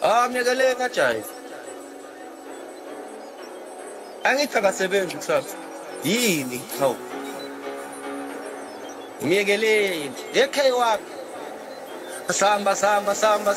Myekele kaJayi. Angithi akasebenzi kusasa. Yini? Hawu. Myekele. Ekhaya wakhe. Samba.